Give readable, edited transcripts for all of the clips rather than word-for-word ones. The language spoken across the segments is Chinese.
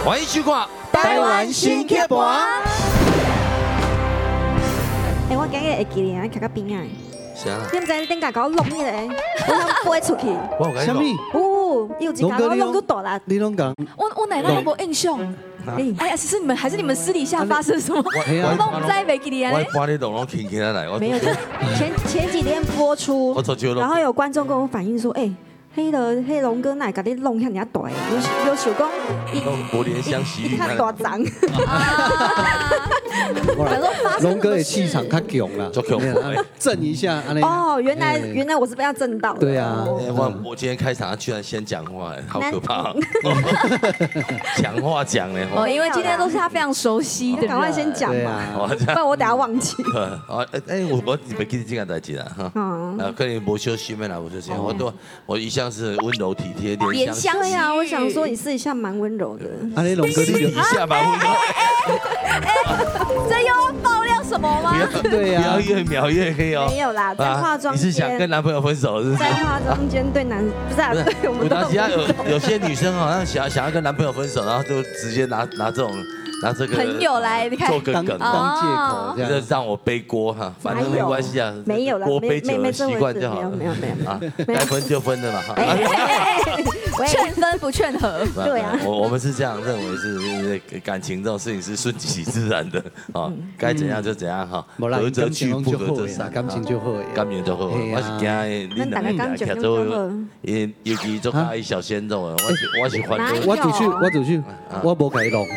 欢迎收看台湾新剧盘。 我今日会记哩，徛到边仔。 啥？ 你毋知你顶下甲我弄迄个，我想飞出去。 我有跟你讲， 哦，有一家我弄到大力。 你拢讲， 我奶奶都无印象。哎呀，是你们还是你们私底下发生什么？我都不知袂记哩啊。 我把你弄起来，我没有，就前几天播出，然后有观众跟我反映说，哎。迄龙哥哪甲你弄遐尔大个，有想讲无怜香惜玉， 较大张。 龙哥的气场较强啦， 足强， 震一下，安尼。 哦，原来我是被他震到。 对啊， 我今天开场居然先讲话，好可怕！讲话讲呢， 哦，因为今天都是他非常熟悉的， 赶快先讲嘛，不然我等下忘记。 我袂记得这件代志啦，哈，可能无小心的啦，无小心，我一向是温柔体贴， 怜香惜玉。 对啊，我想说你私底下蛮温柔的。 安尼龙哥私底下蛮温柔。 这又要爆料什么吗？ 对呀， 不要越描越黑哦。 没有啦，在化妆间。 你是想跟男朋友分手是不是？ 在化妆间对男不是啊，对我们。 当下有些女生好像想要跟男朋友分手，然后就直接拿这种。拿这个朋友来做个梗， 当借口，这样让我背锅哈，反正没关系啊， 没有了， 锅背久了习惯就好了， 没有啊， 该分就分的嘛哈。 劝分不劝和， 对啊， 我们是这样认为，是感情这种事情是顺其自然的啊，该怎样就怎样哈，合则去，不合则散， 感情就好， 感情就好。我是惊你两个徛做，尤其做爱小鲜肉啊，我是反对。 我出去，我无改动。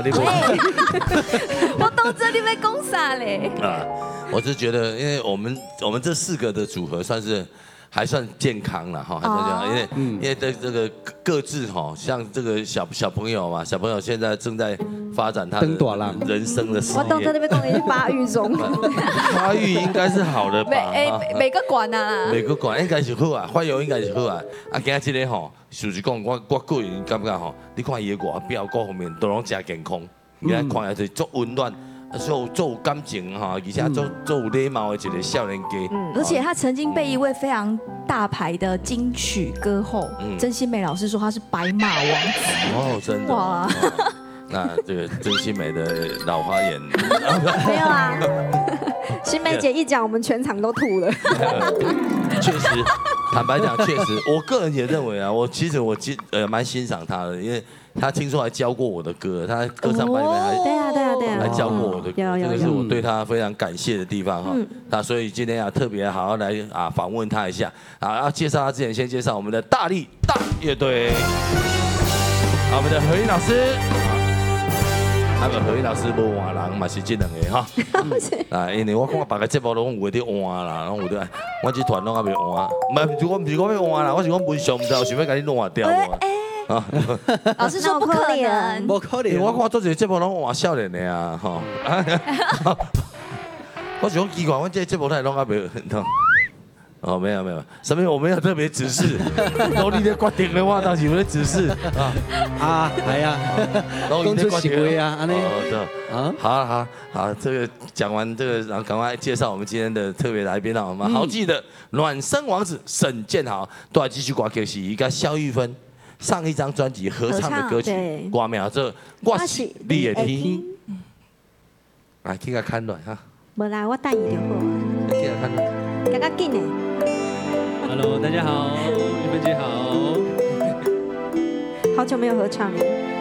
我都这里被攻杀嘞。 我是觉得，因为我们这4个的组合还算健康了哈，还算健康，因为这个各自哈，像这个小朋友嘛，小朋友现在正在发展他的人生的事业。 我当这里被讲你发育中， 发育应该是好的吧？ 每个馆啊， 每个馆应该是好啊，发育应该是好啊。啊，今仔日吼，事实讲，我个人感觉吼，你看伊的外表各方面都拢真健康，你看看起来足温暖。做有感情哈，而且做有礼貌的一个少年家。 而且他曾经被一位非常大牌的金曲歌后曾心美老师说他是白马王子。 哦，真的。哇！那这个曾心美的老花眼没有啊。心美姐一讲，我们全场都吐了。 确实，坦白讲，确实，我个人也认为啊，其实蛮欣赏她的，因为。他听说还教过我的歌，他歌唱班里面还教过我的歌，这个是我对他非常感谢的地方哈。那所以今天啊特别好好来访问他一下啊，要介绍他之前先介绍我们的大力大乐队，我们的何韵老师，何韵老师无换人嘛是这两个哈。啊，因为我看别个节目拢有啲换啦，拢有啲，我这团拢还没换，唔是我要换啦，我是讲文章唔知有想要甲你换掉。 老师说不可能， 不可能。 我看做这个节目拢换少年的啊，哈。我想奇怪，我这个节目太拢还没有。哦，没有，什么我没有特别指示，都你的决定的话，当时有咧指示啊，系啊， 公出行为啊，安尼。 好，这个讲完这个，然后赶快介绍我们今天的特别来宾啊，我们豪记的暖身王子沈建豪，都来继续歌曲是一个萧玉芬。上一张专辑合唱的歌曲，歌名叫《我是你的天》。来，听下看暖哈。 无啦，我带伊就好。 听下看暖。 加较紧的。 Hello， 大家好，玉芬姐好。 好久没有合唱了。